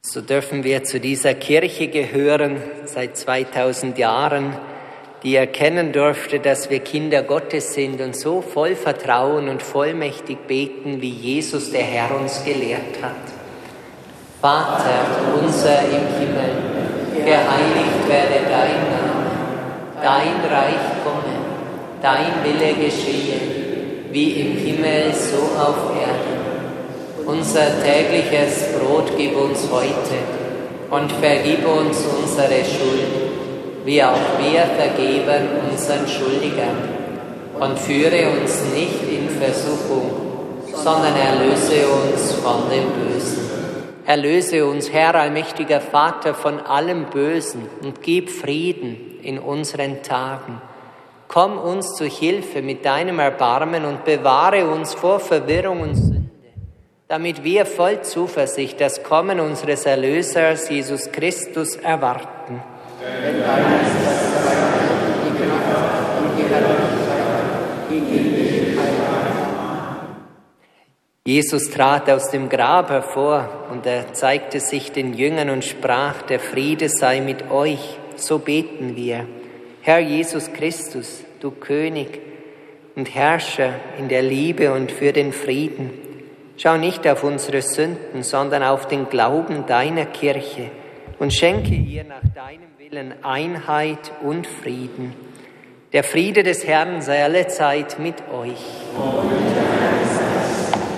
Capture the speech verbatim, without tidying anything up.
So dürfen wir zu dieser Kirche gehören, seit zweitausend Jahren, die erkennen durfte, dass wir Kinder Gottes sind und so voll Vertrauen und vollmächtig beten, wie Jesus der Herr uns gelehrt hat. Vater unser im Himmel, geheiligt werde dein Name, dein Reich komme, dein Wille geschehe, wie im Himmel so auf Erden. Unser tägliches Brot gib uns heute und vergib uns unsere Schuld, wie auch wir vergeben unseren Schuldigern. Und führe uns nicht in Versuchung, sondern erlöse uns von dem Bösen. Erlöse uns, Herr, allmächtiger Vater, von allem Bösen und gib Frieden in unseren Tagen. Komm uns zu Hilfe mit deinem Erbarmen und bewahre uns vor Verwirrung und Sünde, damit wir voll Zuversicht das Kommen unseres Erlösers Jesus Christus erwarten. Denn dein ist das Reich, die Kraft und die Herrlichkeit in Ewigkeit. Jesus trat aus dem Grab hervor und er zeigte sich den Jüngern und sprach, der Friede sei mit euch. So beten wir. Herr Jesus Christus, du König und Herrscher in der Liebe und für den Frieden, schau nicht auf unsere Sünden, sondern auf den Glauben deiner Kirche und schenke ihr nach deinem Willen Einheit und Frieden. Der Friede des Herrn sei alle Zeit mit euch. Amen.